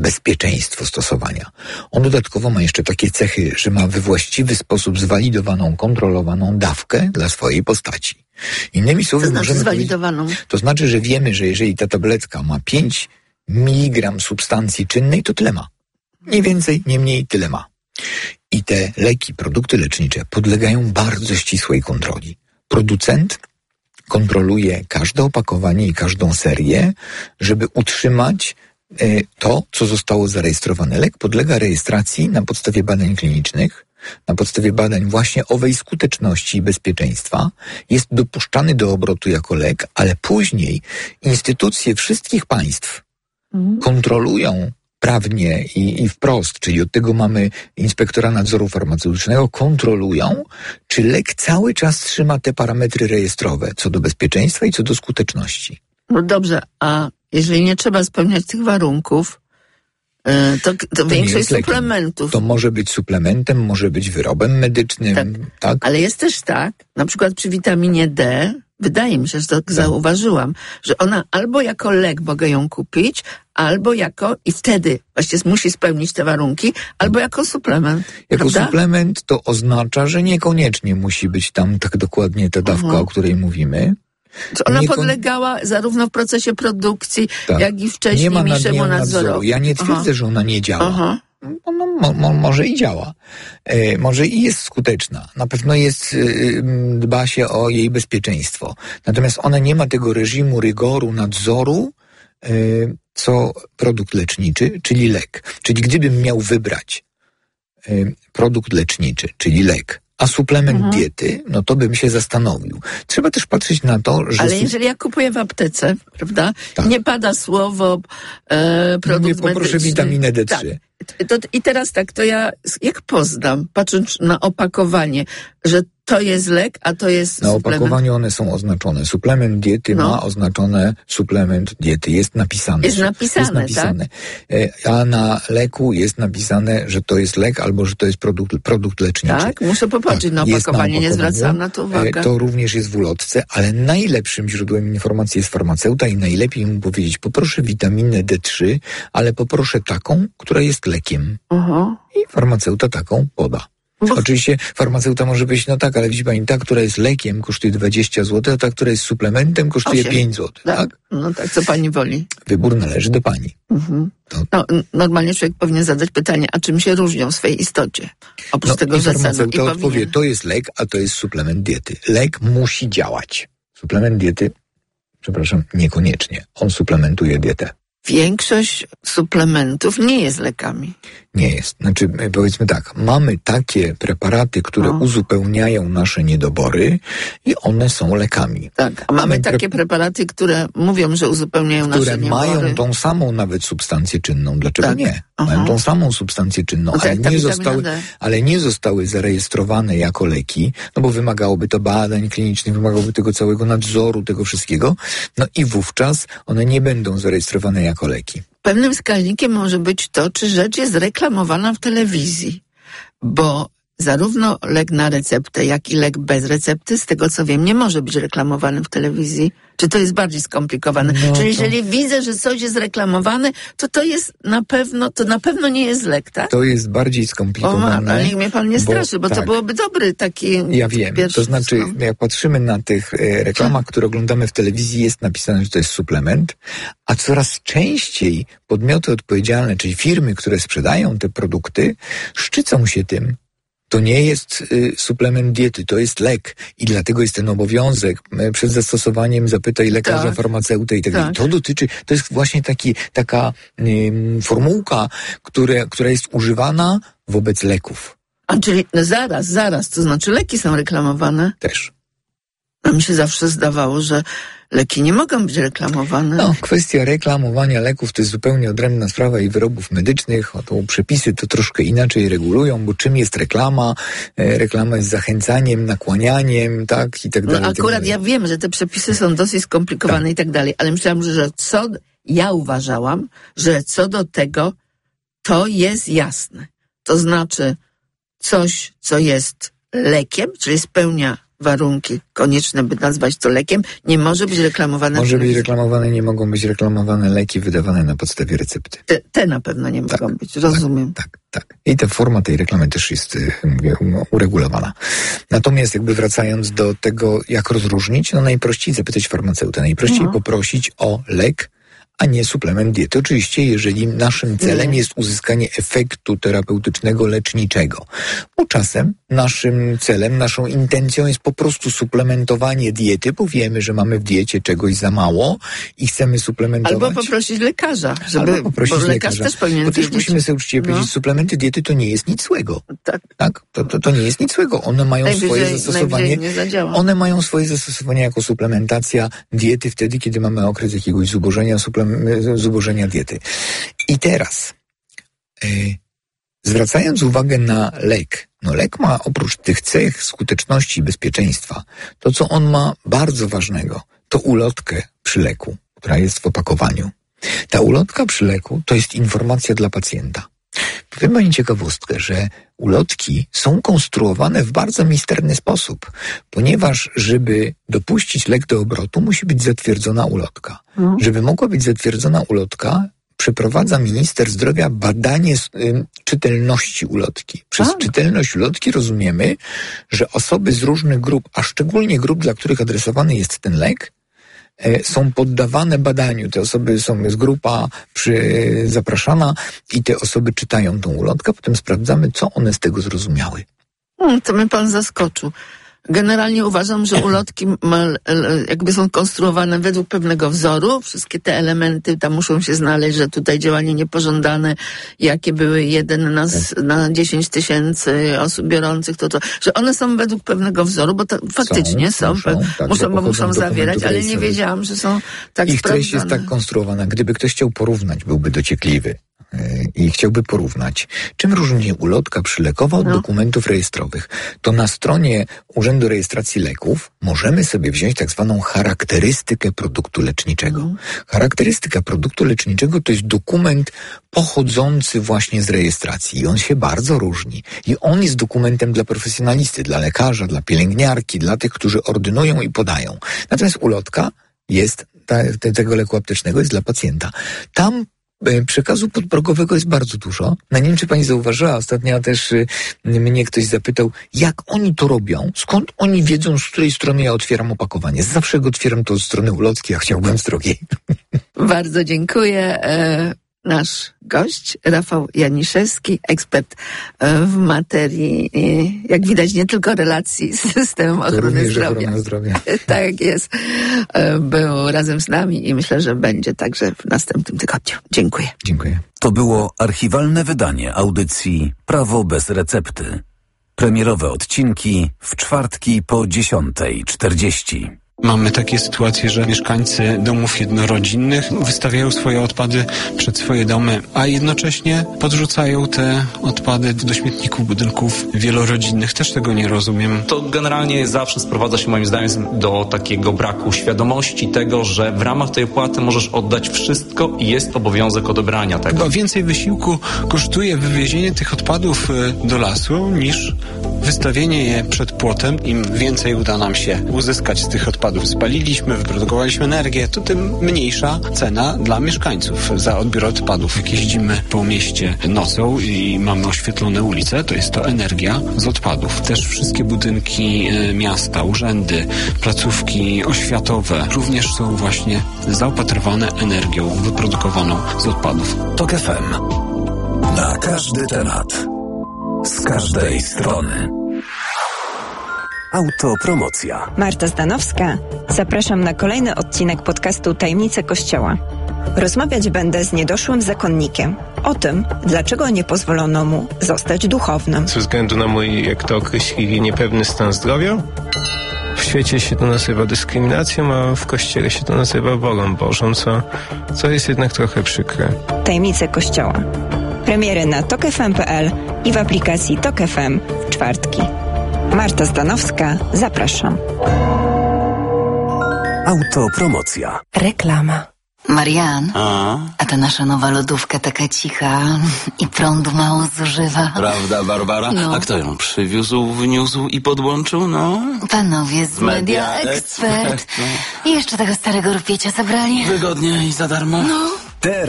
bezpieczeństwo stosowania. On dodatkowo ma jeszcze takie cechy, że ma we właściwy sposób zwalidowaną, kontrolowaną dawkę dla swojej postaci. Innymi słowy, możemy zwalidowaną? To znaczy, że wiemy, że jeżeli ta tabletka ma 5 mg substancji czynnej, to tyle ma. Nie więcej, nie mniej, tyle ma. I te leki, produkty lecznicze podlegają bardzo ścisłej kontroli. Producent kontroluje każde opakowanie i każdą serię, żeby utrzymać to, co zostało zarejestrowane. Lek podlega rejestracji na podstawie badań klinicznych, na podstawie badań właśnie owej skuteczności i bezpieczeństwa. Jest dopuszczany do obrotu jako lek, ale później instytucje wszystkich państw kontrolują prawnie i wprost, czyli od tego mamy inspektora nadzoru farmaceutycznego, kontrolują, czy lek cały czas trzyma te parametry rejestrowe co do bezpieczeństwa i co do skuteczności. No dobrze, a jeżeli nie trzeba spełniać tych warunków, to większość suplementów. To może być suplementem, może być wyrobem medycznym. Tak? Ale jest też tak, na przykład przy witaminie D, wydaje mi się, że tak zauważyłam, że ona albo jako lek mogę ją kupić, albo jako, i wtedy właśnie musi spełnić te warunki, albo jako suplement. Jako prawda? suplement to oznacza, że niekoniecznie musi być tam tak dokładnie ta dawka, o której mówimy. Ona podlegała zarówno w procesie produkcji, jak i wcześniejszemu nadzorowi. Ja nie twierdzę, że ona nie działa. Może i działa. Może i jest skuteczna. Na pewno dba się o jej bezpieczeństwo. Natomiast ona nie ma tego reżimu rygoru, nadzoru, co produkt leczniczy, czyli lek. Czyli gdybym miał wybrać produkt leczniczy, czyli lek, a suplement diety, no to bym się zastanowił. Trzeba też patrzeć na to, że... Ale jeżeli ja kupuję w aptece, prawda, nie pada słowo produkt medyczny. Poproszę witaminę D3. Tak. I teraz tak, to ja jak poznam, patrząc na opakowanie, że to jest lek, a to jest na suplement. opakowaniu one są oznaczone. Suplement diety ma oznaczone suplement diety. Jest napisane. Jest napisane. Tak? A na leku jest napisane, że to jest lek albo że to jest produkt leczniczy. Tak, muszę popatrzeć na opakowanie, nie zwracam na to uwagi. To również jest w ulotce, ale najlepszym źródłem informacji jest farmaceuta i najlepiej mu powiedzieć, poproszę witaminę D3, ale poproszę taką, która jest lekiem. I farmaceuta taką poda. Oczywiście farmaceuta może powiedzieć, no tak, ale widzi pani, ta, która jest lekiem, kosztuje 20 zł, a ta, która jest suplementem, kosztuje 5 zł. Tak? No tak, co pani woli? Wybór należy do pani. Normalnie człowiek powinien zadać pytanie, a czym się różnią w swej istocie? Oprócz tego, że farmaceuta odpowie, to jest lek, a to jest suplement diety. Lek musi działać. Suplement diety, niekoniecznie. On suplementuje dietę. Większość suplementów nie jest lekami. Nie jest. Znaczy, powiedzmy tak, mamy takie preparaty, które uzupełniają nasze niedobory i one są lekami. Tak, a mamy takie preparaty, które mówią, że uzupełniają nasze niedobory. Które mają tą samą nawet substancję czynną. Dlaczego nie? Mają tą samą substancję czynną, ale nie zostały zarejestrowane jako leki, no bo wymagałoby to badań klinicznych, wymagałoby tego całego nadzoru, tego wszystkiego. No i wówczas one nie będą zarejestrowane jako leki. Pewnym wskaźnikiem może być to, czy rzecz jest reklamowana w telewizji, bo zarówno lek na receptę, jak i lek bez recepty, z tego co wiem, nie może być reklamowany w telewizji. Czy to jest bardziej skomplikowane? Czyli jeżeli widzę, że coś jest reklamowane, to jest na pewno nie jest lek, tak? To jest bardziej skomplikowane. Ale niech mnie pan nie straszy, bo to byłoby dobry taki... Ja wiem, to znaczy jak patrzymy na tych reklamach, które oglądamy w telewizji, jest napisane, że to jest suplement, a coraz częściej podmioty odpowiedzialne, czyli firmy, które sprzedają te produkty, szczycą się tym. To nie jest suplement diety, to jest lek i dlatego jest ten obowiązek przed zastosowaniem zapytaj lekarza, farmaceutę i tak dalej. To jest właśnie taka formułka, która jest używana wobec leków. A czyli zaraz, to znaczy leki są reklamowane? Też. A mi się zawsze zdawało, że leki nie mogą być reklamowane. Kwestia reklamowania leków to jest zupełnie odrębna sprawa i wyrobów medycznych. Przepisy to troszkę inaczej regulują, bo czym jest reklama? Reklama jest zachęcaniem, nakłanianiem, tak? I tak dalej. Akurat ja wiem, że te przepisy są dosyć skomplikowane i tak dalej, ale myślałam, że ja uważałam, że co do tego to jest jasne. To znaczy coś, co jest lekiem, czyli spełnia warunki konieczne, by nazwać to lekiem, nie może być reklamowane. Może być reklamowane, nie mogą być reklamowane leki wydawane na podstawie recepty. Te na pewno nie mogą być, rozumiem. Tak. I ta forma tej reklamy też jest, mówię, uregulowana. Natomiast jakby wracając do tego, jak rozróżnić, najprościej zapytać farmaceutę, najprościej poprosić o lek, a nie suplement diety. Oczywiście, jeżeli naszym celem jest uzyskanie efektu terapeutycznego, leczniczego. Bo czasem naszym celem, naszą intencją jest po prostu suplementowanie diety, bo wiemy, że mamy w diecie czegoś za mało i chcemy suplementować. Albo poprosić lekarza, żeby, bo lekarz też powinien wiedzieć. Bo też musimy sobie uczciwie powiedzieć, suplementy diety to nie jest nic złego. Tak? To nie jest nic złego. One mają swoje zastosowanie. One mają swoje zastosowanie jako suplementacja diety wtedy, kiedy mamy okres jakiegoś zubożenia diety. I teraz zwracając uwagę na lek, lek ma oprócz tych cech skuteczności i bezpieczeństwa, to co on ma bardzo ważnego, to ulotkę przy leku, która jest w opakowaniu. Ta ulotka przy leku to jest informacja dla pacjenta. Powiem pani ciekawostkę, że ulotki są konstruowane w bardzo misterny sposób, ponieważ żeby dopuścić lek do obrotu, musi być zatwierdzona ulotka. Żeby mogła być zatwierdzona ulotka, przeprowadza minister zdrowia badanie czytelności ulotki. Przez czytelność ulotki rozumiemy, że osoby z różnych grup, a szczególnie grup, dla których adresowany jest ten lek, są poddawane badaniu. Te osoby jest grupa zapraszana i te osoby czytają tą ulotkę, potem sprawdzamy, co one z tego zrozumiały. To mnie pan zaskoczył. Generalnie uważam, że ulotki jakby są konstruowane według pewnego wzoru. Wszystkie te elementy tam muszą się znaleźć, że tutaj działanie niepożądane, jakie były 1 na 10 000 osób biorących, że one są według pewnego wzoru, bo to faktycznie muszą zawierać, ale nie wiedziałam, że są tak ich treść jest tak konstruowana. Gdyby ktoś chciał porównać, byłby dociekliwy i chciałby porównać, czym różni ulotka przylekowa od dokumentów rejestrowych, to na stronie Urzędu Rejestracji Leków możemy sobie wziąć tak zwaną charakterystykę produktu leczniczego. Charakterystyka produktu leczniczego to jest dokument pochodzący właśnie z rejestracji i on się bardzo różni. I on jest dokumentem dla profesjonalisty, dla lekarza, dla pielęgniarki, dla tych, którzy ordynują i podają. Natomiast ulotka jest tego leku aptecznego jest dla pacjenta. Tam przekazu podprogowego jest bardzo dużo. Nie wiem, czy pani zauważyła, ostatnio też mnie ktoś zapytał, jak oni to robią, skąd oni wiedzą, z której strony ja otwieram opakowanie. Zawsze go otwieram to od strony ulotki, a chciałbym z drugiej. Bardzo dziękuję. Nasz gość, Rafał Janiszewski, ekspert w materii, jak widać, nie tylko relacji z systemem ochrony zdrowia. Tak jest. Był razem z nami i myślę, że będzie także w następnym tygodniu. Dziękuję. Dziękuję. To było archiwalne wydanie audycji Prawo bez recepty. Premierowe odcinki w czwartki po 10:40. Mamy takie sytuacje, że mieszkańcy domów jednorodzinnych wystawiają swoje odpady przed swoje domy, a jednocześnie podrzucają te odpady do śmietników budynków wielorodzinnych. Też tego nie rozumiem. To generalnie zawsze sprowadza się moim zdaniem do takiego braku świadomości tego, że w ramach tej opłaty możesz oddać wszystko i jest obowiązek odebrania tego. Chyba więcej wysiłku kosztuje wywiezienie tych odpadów do lasu niż wystawienie je przed płotem. Im więcej uda nam się uzyskać z tych odpadów, spaliliśmy, wyprodukowaliśmy energię, to tym mniejsza cena dla mieszkańców za odbiór odpadów. Jak jeździmy po mieście nocą i mamy oświetlone ulice, to jest to energia z odpadów. Też wszystkie budynki miasta, urzędy, placówki oświatowe również są właśnie zaopatrywane energią wyprodukowaną z odpadów. TOK FM. Na każdy temat. Z każdej strony. Autopromocja. Marta Zdanowska. Zapraszam na kolejny odcinek podcastu Tajemnice Kościoła. Rozmawiać będę z niedoszłym zakonnikiem o tym, dlaczego nie pozwolono mu zostać duchownym. Ze względu na mój, jak to określili, niepewny stan zdrowia. W świecie się to nazywa dyskryminacją, a w Kościele się to nazywa wolą Bożą, co jest jednak trochę przykre. Tajemnice Kościoła. Premiery na tokfm.pl i w aplikacji TOK FM w czwartki. Marta Zdanowska, zapraszam. Autopromocja. Reklama. Marian, a ta nasza nowa lodówka taka cicha i prądu mało zużywa. Prawda, Barbara? No. A kto ją przywiózł, wniósł i podłączył, no? Panowie z Media Expert. I jeszcze tego starego rupiecia zabrali. Wygodnie i za darmo. Teraz